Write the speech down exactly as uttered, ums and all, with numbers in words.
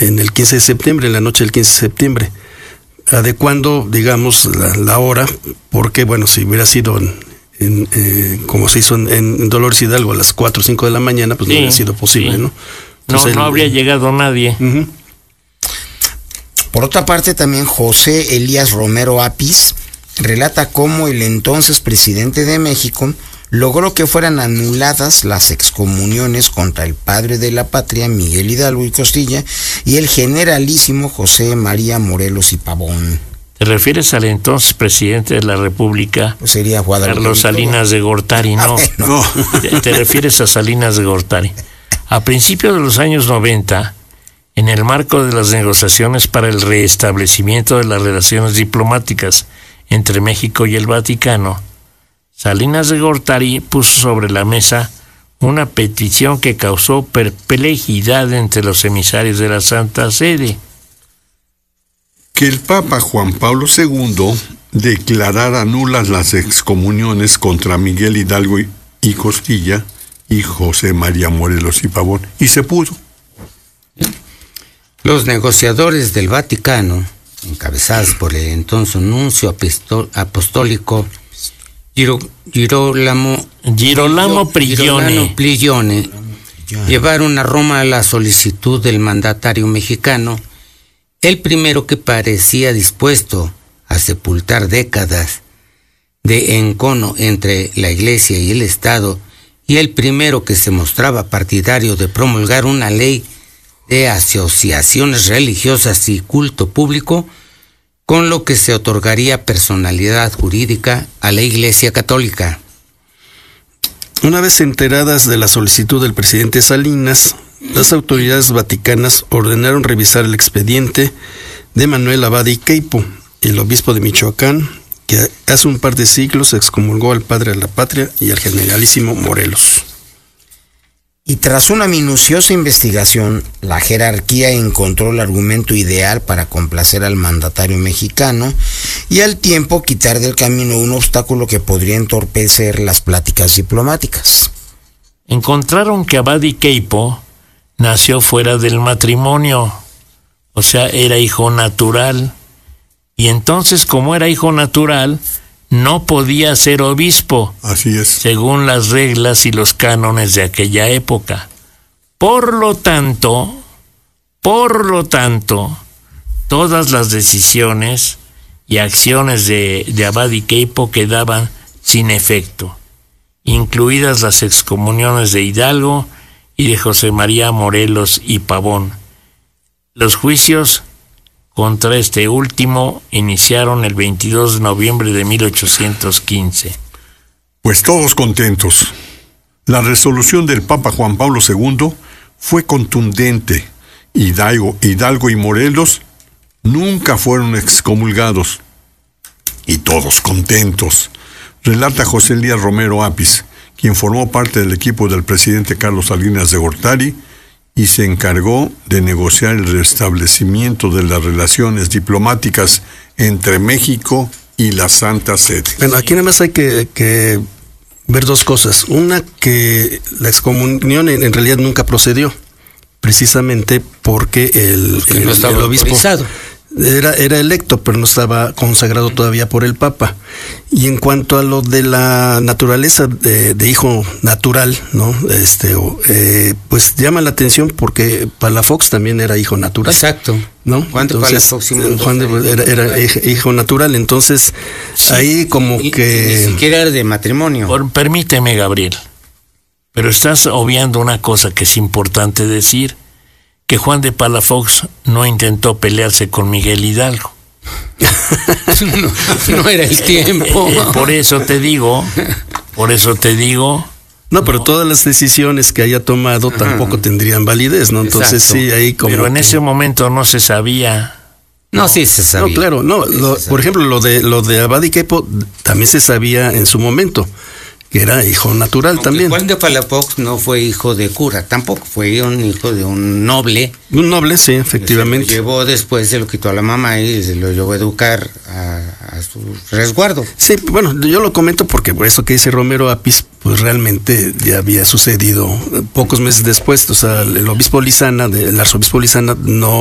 en el quince de septiembre, en la noche del quince de septiembre, adecuando, digamos, la, la hora, porque, bueno, si hubiera sido en, en, eh, como se hizo en, en Dolores Hidalgo a las cuatro o cinco de la mañana, pues sí, no hubiera sido posible, sí. ¿no? Entonces, no, no el, habría llegado nadie. Uh-huh. Por otra parte, también José Elías Romero Apis relata cómo el entonces presidente de México logró que fueran anuladas las excomuniones contra el padre de la patria, Miguel Hidalgo y Costilla, y el generalísimo José María Morelos y Pavón. ¿Te refieres al entonces presidente de la República? Pues sería Guadalupe Carlos Salinas de Gortari, no. Ah, bueno. Te, te refieres a Salinas de Gortari. A principios de los años noventa, en el marco de las negociaciones para el restablecimiento de las relaciones diplomáticas entre México y el Vaticano, Salinas de Gortari puso sobre la mesa una petición que causó perplejidad entre los emisarios de la Santa Sede. Que el Papa Juan Pablo segundo declarara nulas las excomuniones contra Miguel Hidalgo y Costilla y José María Morelos y Pavón. Y se pudo. Los negociadores del Vaticano, encabezados por el entonces nuncio apostólico Giro, Girolamo, Girolamo Prigione, Prigione, llevaron a Roma la solicitud del mandatario mexicano, el primero que parecía dispuesto a sepultar décadas de encono entre la Iglesia y el Estado, y el primero que se mostraba partidario de promulgar una ley de asociaciones religiosas y culto público, con lo que se otorgaría personalidad jurídica a la Iglesia Católica. Una vez enteradas de la solicitud del presidente Salinas, las autoridades vaticanas ordenaron revisar el expediente de Manuel Abad y Queipo, el obispo de Michoacán, que hace un par de siglos excomulgó al padre de la patria y al generalísimo Morelos. Y tras una minuciosa investigación, la jerarquía encontró el argumento ideal para complacer al mandatario mexicano y al tiempo quitar del camino un obstáculo que podría entorpecer las pláticas diplomáticas. Encontraron que Abad y Queipo nació fuera del matrimonio, o sea, era hijo natural, y entonces, como era hijo natural, no podía ser obispo. Así es. Según las reglas y los cánones de aquella época. Por lo tanto, por lo tanto, todas las decisiones y acciones de, de Abad y Queipo quedaban sin efecto, incluidas las excomuniones de Hidalgo y de José María Morelos y Pavón. Los juicios contra este último iniciaron el veintidós de noviembre de mil ochocientos quince. Pues todos contentos. La resolución del Papa Juan Pablo segundo fue contundente. Hidalgo, Hidalgo y Morelos nunca fueron excomulgados. Y todos contentos. Relata José Elías Romero Apis, quien formó parte del equipo del presidente Carlos Salinas de Gortari y se encargó de negociar el restablecimiento de las relaciones diplomáticas entre México y la Santa Sede. Bueno, aquí nada más hay que, que ver dos cosas. Una, que la excomunión en, en realidad nunca procedió, precisamente porque el, porque el, no estaba el obispo autorizado. Era, era electo, pero no estaba consagrado todavía por el Papa. Y en cuanto a lo de la naturaleza de, de hijo natural, ¿no? Este, eh, pues llama la atención porque Palafox también era hijo natural. Exacto. ¿No? Juan de entonces, Palafox. Juan de, era, era hijo natural, entonces sí, ahí como y, que... Ni siquiera era de matrimonio. Por, permíteme, Gabriel, pero estás obviando una cosa que es importante decir, que Juan de Palafox no intentó pelearse con Miguel Hidalgo. no, no era el tiempo. Eh, por eso te digo, por eso te digo... No, pero no. Todas las decisiones que haya tomado Ajá. tampoco tendrían validez, ¿no? Entonces Exacto. sí, ahí como... Pero en que... ese momento no se sabía... No, sí se sabía. No, claro, no. Lo, por ejemplo, lo de lo de Abad y Queipo también se sabía en su momento, que era hijo natural. Aunque también. Juan de Palafox no fue hijo de cura, tampoco fue un hijo de un noble. Un noble, sí, efectivamente. Se lo llevó después, se lo quitó a la mamá y se lo llevó a educar a, a su resguardo. Sí, bueno, yo lo comento porque por eso que dice Romero Apis, pues realmente ya había sucedido pocos meses después. O sea, el obispo Lizana, el arzobispo Lizana, no